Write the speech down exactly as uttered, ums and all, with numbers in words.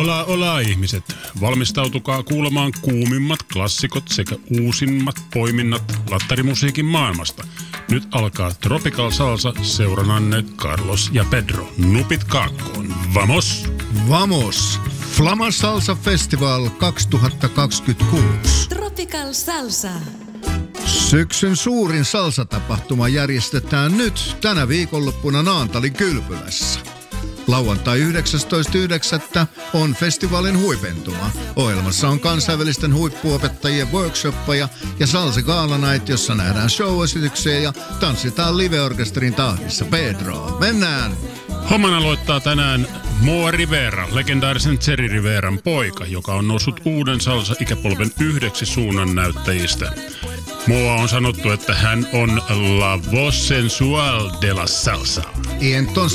Ola, ola ihmiset, valmistautukaa kuulemaan kuumimmat klassikot sekä uusimmat poiminnat lattarimusiikin maailmasta. Nyt alkaa Tropical Salsa seurannanne Carlos ja Pedro. Nupit kaakkoon. Vamos! Vamos! Flama Salsa Festival kaksituhattakaksikymmentäkuusi. Tropical Salsa. Syksyn suurin salsatapahtuma järjestetään nyt tänä viikonloppuna Naantalin kylpylässä. Lauantai yhdeksästoista yhdeksättä on festivaalin huipentuma. Ohjelmassa on kansainvälisten huippuopettajien workshoppeja ja Salsa Gala Night, jossa nähdään show-esityksiä ja tanssitaan live-orkesterin tahdissa. Pedro, mennään! Homman aloittaa tänään Moa Rivera, legendaarisen Jerry Riveran poika, joka on noussut uuden salsa-ikäpolven yhdeksi suunnannäyttäjistä. Moa on sanottu, että hän on la voz sensual de la salsa. Y entonces